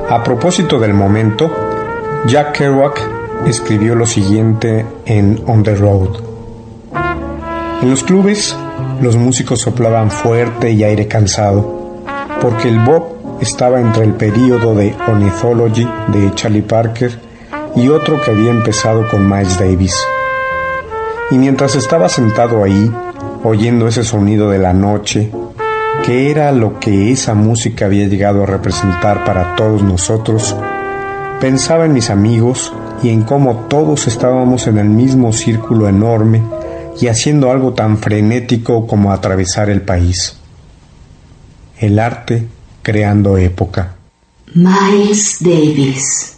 A propósito del momento, Jack Kerouac escribió lo siguiente en On the Road. En los clubes, los músicos soplaban fuerte y aire cansado, porque el bop estaba entre el período de Ornithology de Charlie Parker y otro que había empezado con Miles Davis. Y mientras estaba sentado ahí, oyendo ese sonido de la noche, que era lo que esa música había llegado a representar para todos nosotros, pensaba en mis amigos y en cómo todos estábamos en el mismo círculo enorme y haciendo algo tan frenético como atravesar el país. El arte creando época. Miles Davis.